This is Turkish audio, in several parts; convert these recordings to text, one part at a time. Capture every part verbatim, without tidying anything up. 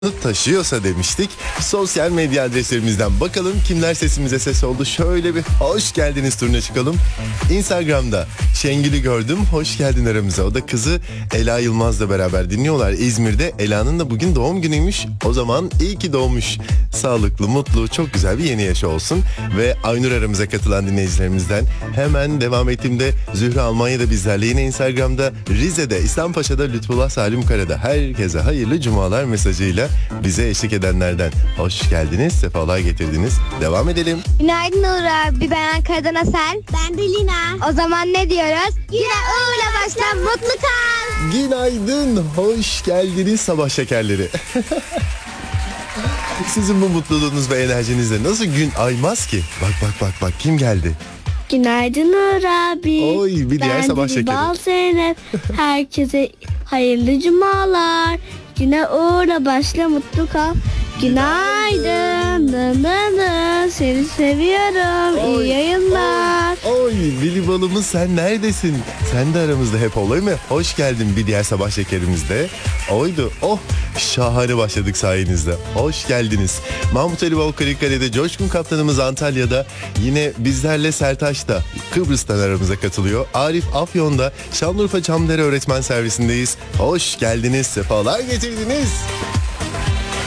taşıyorsa demiştik. Sosyal medya adreslerimizden bakalım kimler sesimize ses oldu. Şöyle bir hoş geldiniz turuna çıkalım. Instagram'da Şengül'ü gördüm. Hoş geldin aramıza. O da kızı Ela Yılmaz'la beraber dinliyorlar İzmir'de. Ela'nın da bugün doğum günüymüş. O zaman iyi ki doğmuş. Sağlıklı, mutlu, çok güzel bir yeni yaşı olsun. Ve Aynur aramıza katılan dinleyicilerimizden hemen devam ettiğimde Zühre Almanya'da bizlerle, yine Instagram'da Rize'de, İslampaşa'da Lütfullah Salim Kara'da herkese hayırlı cumalar mesajıyla bize eşlik edenlerden hoş geldiniz, sefalar getirdiniz. Devam edelim. Günaydın Uğur abi, ben Ankara'dan Asel. Ben de Lina. O zaman ne diyoruz? Güne Uğur'la başla, mutlu kal. Günaydın, hoş geldiniz sabah şekerleri. Sizin bu mutluluğunuz ve enerjinizle nasıl gün aymaz ki? Bak bak bak bak, kim geldi? Günaydın Uğur abi. Oy, bir diğer ben sabah Dili şekeri. Bal Zeynep. Herkese hayırlı cumalar. Güne Uğur'la başla, mutlu kal. Günaydın. Dın dın dın. Seni seviyorum. Oy, İyi yayınlar. Oy Lili balımız, sen neredesin? Sen de aramızda hep olay mı? Hoş geldin bir diğer sabah şekerimizde. Oydu. Oh, şahane başladık sayenizde. Hoş geldiniz. Mahmut Ali Bal Kırıkkale'de, Coşkun Kaptanımız Antalya'da. Yine bizlerle Sertaç da Kıbrıs'tan aramıza katılıyor. Arif Afyon'da, Şanlıurfa Çamdere Öğretmen Servisindeyiz. Hoş geldiniz, sefalar getirdiniz.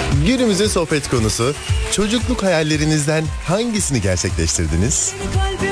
Günümüzün sohbet konusu: çocukluk hayallerinizden hangisini gerçekleştirdiniz? Kalbim